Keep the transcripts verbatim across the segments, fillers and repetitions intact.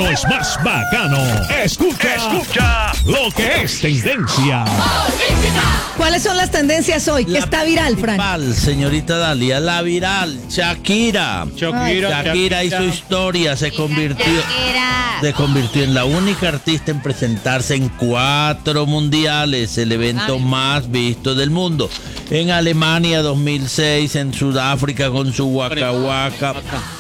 todo es más bacano. Escucha, escucha lo que es tendencia. ¿Cuáles son las tendencias hoy? ¿Qué está viral, Fran? Viral, señorita Dalia, la viral, Shakira. Shakira, Shakira hizo historia, se convirtió, se convirtió en la única artista en presentarse en cuatro mundiales, el evento más visto del mundo. En Alemania dos mil seis, en Sudáfrica con su Waka Waka,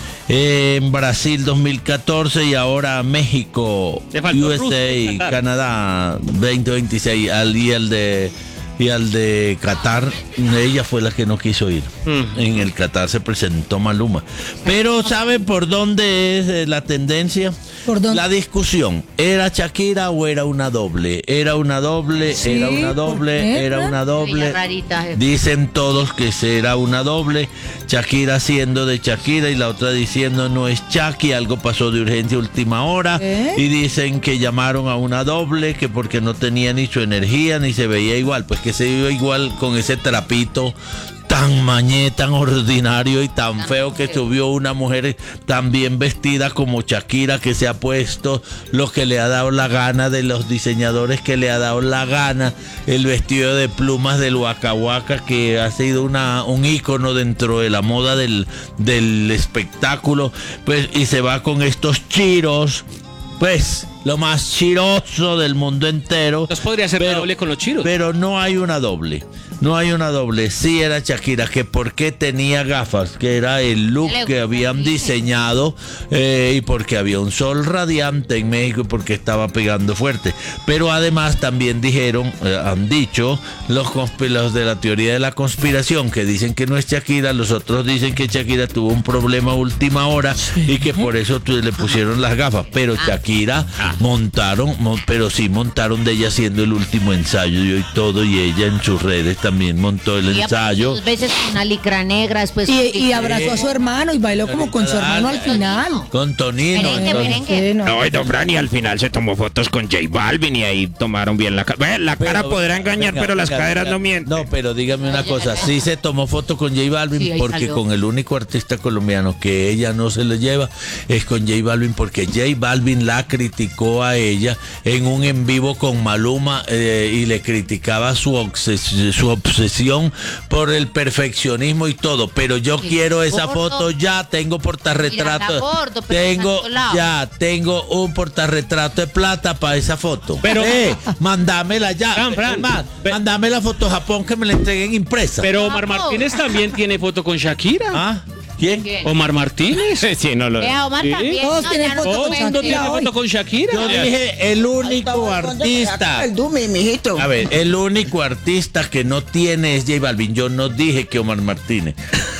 en Brasil dos mil catorce y ahora México, U S A, Canadá veinte veintiséis, al y el de y al de Qatar, ella fue la que no quiso ir. Mm. En el Qatar se presentó Maluma. Pero ¿sabe por dónde es eh, la tendencia? ¿Por dónde? La discusión, ¿era Shakira o era una doble? Era una doble, Sí, era una ¿por doble, qué, era Fran? una doble. Ella rarita, jefe. Dicen todos que será una doble, Shakira siendo de Shakira y la otra diciendo no es Shaki, algo pasó de urgencia última hora. ¿Eh? Y dicen que llamaron a una doble, que porque no tenía ni su energía ni se veía igual, pues que se iba igual con ese trapito tan mañé, tan ordinario y tan feo que subió una mujer tan bien vestida como Shakira, que se ha puesto lo que le ha dado la gana, de los diseñadores que le ha dado la gana, el vestido de plumas del Waka Waka, que ha sido una, un ícono dentro de la moda del, del espectáculo, pues, y se va con estos chiros, pues lo más chiroso del mundo entero. Entonces podría ser pero, doble con los chiros. Pero no hay una doble. No hay una doble. Sí era Shakira, que porque tenía gafas, que era el look que habían diseñado, eh, y porque había un sol radiante en México y porque estaba pegando fuerte. Pero además también dijeron, eh, han dicho los, los de la teoría de la conspiración, que dicen que no es Shakira, los otros dicen que Shakira tuvo un problema a última hora y que por eso le pusieron las gafas. Pero Shakira montaron, pero sí montaron de ella haciendo el último ensayo y todo, y ella en sus redes también También montó el Y ensayo. dos veces con una licra negra, después. Y, y abrazó a su hermano y bailó como con su hermano al final. Con Tonino. Merengue, entonces. merengue. Sí, no. No, y don Fran, y al final se tomó fotos con J Balvin y ahí tomaron bien la cara. La cara Pero, podrá engañar, venga, pero las venga, caderas venga. no mienten. No, pero dígame una cosa, sí se tomó foto con J Balvin, Sí, ahí porque salió. con el único artista colombiano que ella no se le lleva es con J Balvin, porque J Balvin la criticó a ella en un en vivo con Maluma, eh, y le criticaba su, obses- su obsesión por el perfeccionismo y todo, pero yo Sí, quiero esa gordo. foto ya, tengo portarretrato, Mira, está gordo, pero tengo está colado. ya, tengo un portarretrato de plata para esa foto. Pero- eh, mándamela ya. Fran, Fran, Es más, ve- mándame la foto a Japón que me la entreguen impresa. Pero Omar Vamos. Martínez también tiene foto con Shakira. ¿Ah? ¿Quién? ¿Qué? Omar Martínez. Sí, no lo. Vea, Omar Sí. también. Todos No, tienen ya no foto Todo con el mundo Shakira tiene hoy. foto con Shakira. Yo dije el único artista. El Dumi, mijito. A ver, el único artista que no tiene es J Balvin. Yo no dije que Omar Martínez.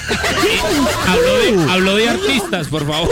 Habló de, habló de artistas, por favor.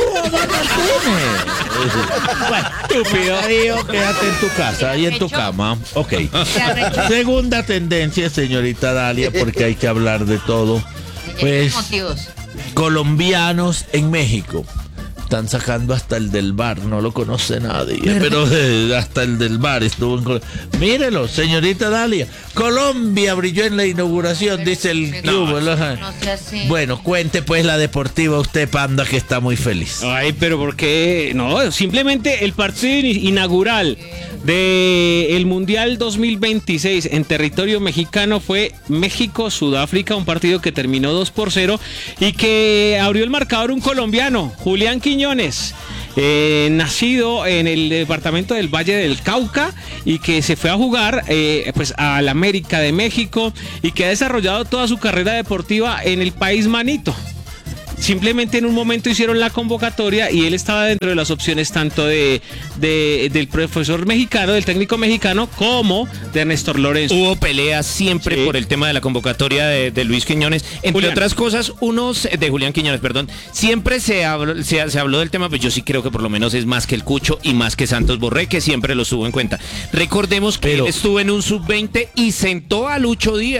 Estúpido. Darío, quédate en tu casa y en tu cama. Ok. Segunda tendencia, señorita Dalia, porque hay que hablar de todo. Pues, motivos. colombianos en México. Están sacando hasta el del bar, no lo conoce nadie, pero eh, hasta el del bar estuvo en Colombia. Mírelo, señorita Dalia. Colombia brilló en la inauguración, dice el club. ¿no? No sé así. Bueno, cuente pues la deportiva usted, Panda, que está muy feliz. Ay, pero ¿por qué? No, simplemente el partido in- inaugural del Mundial dos mil veintiséis en territorio mexicano fue México-Sudáfrica, un partido que terminó dos por cero y que abrió el marcador un colombiano, Julián Quiñones. Eh, nacido en el departamento del Valle del Cauca y que se fue a jugar eh, pues al América de México y que ha desarrollado toda su carrera deportiva en el país manito. Simplemente en un momento hicieron la convocatoria y él estaba dentro de las opciones tanto de, de- del profesor mexicano, del técnico mexicano, como de Néstor Lorenzo. Hubo peleas siempre Sí. por el tema de la convocatoria de, de Luis Quiñones. Entre Julián. otras cosas, unos de Julián Quiñones, perdón. Siempre se habló, se, se habló del tema, pues yo sí creo que por lo menos es más que el Cucho y más que Santos Borré, que siempre lo tuvo en cuenta. Recordemos que Pero- él estuvo en un sub veinte y sentó a Lucho Díaz.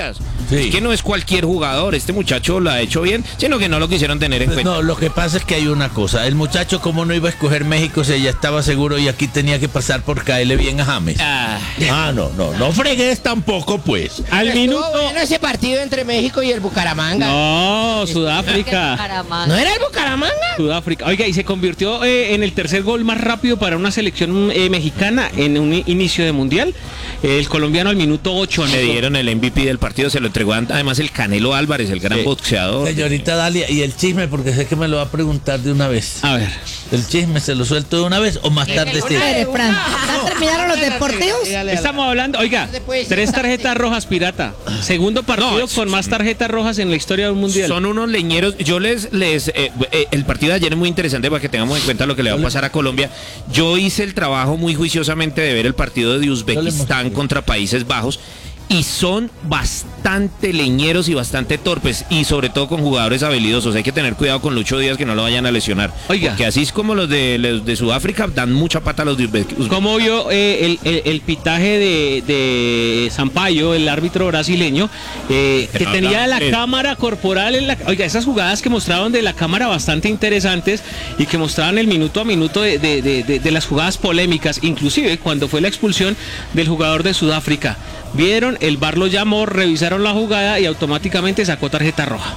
Sí. Es que no es cualquier jugador, este muchacho lo ha hecho bien, sino que no lo quisieron tener en cuenta. No, lo que pasa es que hay una cosa. El muchacho, como no iba a escoger México, se ya estaba seguro y aquí tenía que pasar por caerle bien a James. Ah, Ah, no, no, no fregues tampoco, pues. Al Estuvo minuto. bueno ese partido entre México y el Bucaramanga. No, Sudáfrica. ¿No era el Bucaramanga? Sudáfrica. Oiga, y se convirtió eh, en el tercer gol más rápido para una selección eh, mexicana en un inicio de mundial. El colombiano al minuto ocho. le dieron el M V P del partido, se lo entregó además el Canelo Álvarez, el gran Sí. boxeador. Señorita Dalia, y el chisme, porque sé que me lo va a preguntar de una vez. A ver. ¿El chisme se lo suelto de una vez o más tarde sí? Espere, Fran, ¿ya terminaron los deportivos? Estamos hablando, oiga, tres tarjetas rojas pirata. Segundo partido No, con más tarjetas rojas en la historia del mundial. Son unos leñeros. Yo les, les eh, eh, el partido de ayer es muy interesante para que tengamos en cuenta lo que le va a pasar a Colombia. Yo hice el trabajo muy juiciosamente de ver el partido de Uzbekistán contra Países Bajos. Y son bastante leñeros y bastante torpes. Y sobre todo con jugadores habilidosos. Hay que tener cuidado con Lucho Díaz que no lo vayan a lesionar. Oiga. Porque así es como los de, los de Sudáfrica dan mucha pata a los de Uzbekistán. ¿Cómo vio eh, el, el- el pitaje de, de Sampaio, el árbitro brasileño, eh, que Ah, tenía la eh. cámara corporal en la... Oiga, esas jugadas que mostraban de la cámara bastante interesantes y que mostraban el minuto a minuto de, de- de- de- de las jugadas polémicas, inclusive cuando fue la expulsión del jugador de Sudáfrica. Vieron, el V A R lo llamó, revisaron la jugada y automáticamente sacó tarjeta roja.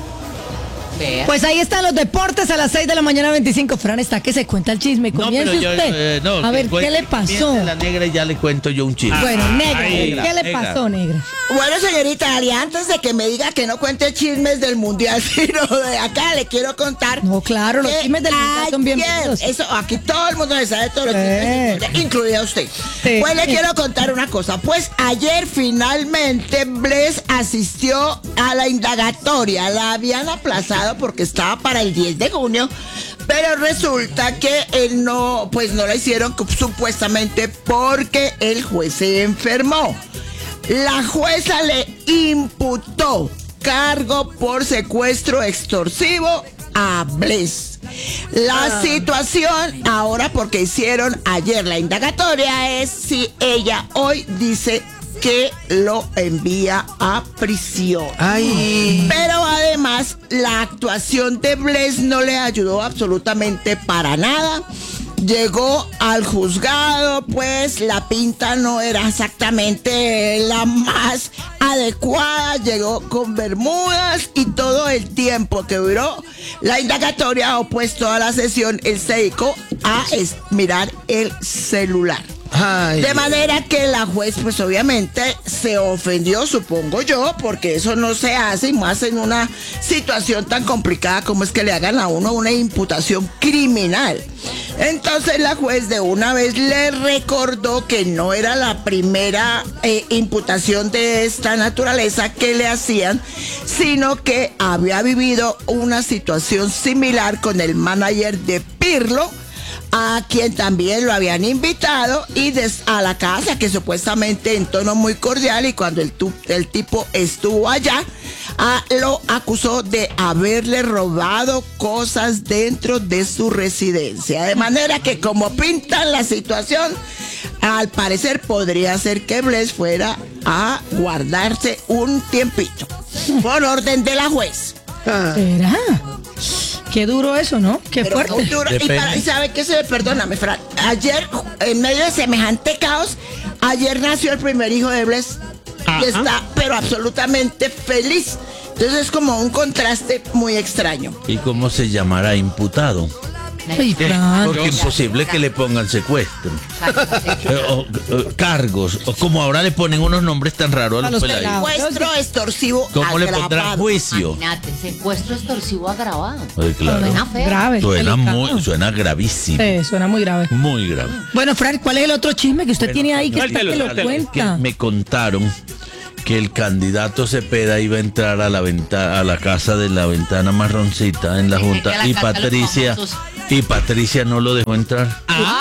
Pues ahí están los deportes a las seis de la mañana veinticinco. Fran está que se cuenta el chisme. No, Comience pero yo, usted. eh, no, a que ver, ¿qué cuente- le pasó? miente La negra y ya le cuento yo un chisme. Bueno, negra, Ay, ¿qué le negra. pasó, negra? Bueno, señorita Ali, antes de que me diga que no cuente chismes del mundial, sino de acá, le quiero contar. No, claro, los que chismes del mundial son ayer, bienvenidos. Eso, aquí todo el mundo le sabe todos los Sí. chismes del mundial, incluida usted. Sí. Pues le quiero contar una cosa. Pues ayer finalmente Bless asistió a la indagatoria. La habían aplazado porque estaba para el diez de junio. Pero resulta que él no, pues no la hicieron supuestamente porque el juez se enfermó. La jueza le imputó cargo por secuestro extorsivo a Bless. La situación ahora, porque hicieron ayer la indagatoria, es si ella hoy dice que lo envía a prisión. Pero además la actuación de Bless no le ayudó absolutamente para nada. Llegó al juzgado, pues la pinta no era exactamente la más adecuada. Llegó con bermudas y todo el tiempo que duró la indagatoria o pues toda la sesión, él se dedicó a es- mirar el celular. De manera que la juez, pues obviamente se ofendió, supongo yo, porque eso no se hace, y más en una situación tan complicada como es que le hagan a uno una imputación criminal. Entonces la juez de una vez le recordó que no era la primera eh, imputación de esta naturaleza que le hacían, sino que había vivido una situación similar con el manager de Pirlo, a quien también lo habían invitado y des- a la casa, que supuestamente en tono muy cordial, y cuando el, tu- el tipo estuvo allá, ah, lo acusó de haberle robado cosas dentro de su residencia. De manera que, como pintan la situación, al parecer podría ser que Bless fuera a guardarse un tiempito, por orden de la juez. ¿Será? Qué duro eso, ¿no? Qué Pero fuerte. muy duro. Y, Depende. para- y sabe qué se perdóname, Fran. Ayer, en medio de semejante caos, ayer nació el primer hijo de Bless. Ajá. Y está, pero absolutamente feliz. Entonces es como un contraste muy extraño. ¿Y cómo se llamará? Imputado. Ay, Fran. Porque es imposible que le pongan secuestro. Eh, o, eh, cargos. O como ahora le ponen unos nombres tan raros a A los los peladitos. pelados. Secuestro extorsivo ¿Cómo le pondrán agravado. juicio? Imagínate, secuestro extorsivo agravado. Ay, claro. Suena feo. Grave. Suena delicado. muy, suena gravísimo. Sí, suena muy grave. Muy grave. Bueno, Fran, ¿cuál es el otro chisme que usted tiene ahí que, suéltelo, que lo suéltelo. Que cuenta? me contaron que el candidato Cepeda iba a entrar a la venta, a la casa de la ventana marroncita en la Dice que junta la y casa de los Patricia famosos. y Patricia no lo dejó entrar.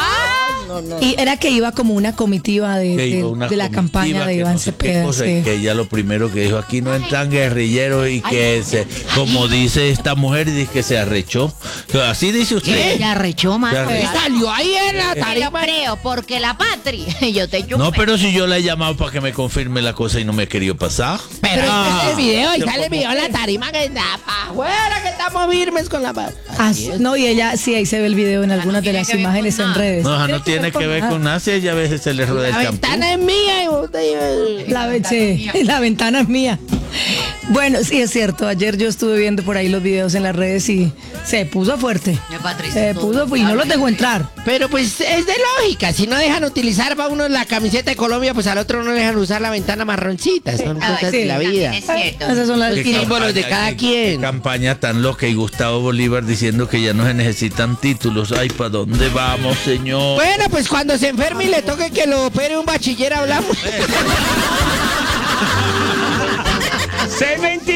Y era que iba como una comitiva de, Que de- iba una de la comitiva campaña de que Iván no sé qué Cepeda. cosa, sí. y que ella lo primero que dijo, aquí no entran guerrilleros y que se, como dice esta mujer, dice que se arrechó. Así dice usted. Ya arrechó, más. Se arrechó. Salió ahí en la Te tarea. lo creo, porque la patria. Yo te chupo. No, pero si yo la he llamado para que me confirme la cosa y no me ha querido pasar. Pero Pero Ah. sale el video y sale el video en la tarima que está pa' afuera, que estamos firmes con la paz. Ah, no, y ella sí, ahí se ve el video en algunas de tiene las que ver imágenes con en nada. redes. No, no tiene que ver con nada, si ella a veces se le rueda el La champú. ventana es mía y vos te- La, ve- sí, la ventana es mía. Bueno, sí es cierto. Ayer yo estuve viendo por ahí los videos en las redes y se puso fuerte. Ya, Patricia, Se todo puso y no los dejó entrar. Pero pues es de lógica, si no dejan utilizar para uno la camiseta de Colombia, pues al otro no le dejan usar la ventana marroncita. Son Ay, cosas sí. de la vida. Es cierto. Esas son las Qué símbolos de campaña, cada qué- quien. qué campaña tan loca y Gustavo Bolívar diciendo que ya no se necesitan títulos. Ay, ¿para dónde vamos, señor? Bueno, pues cuando se enferme y le toque que lo opere un bachiller hablamos. seis veinte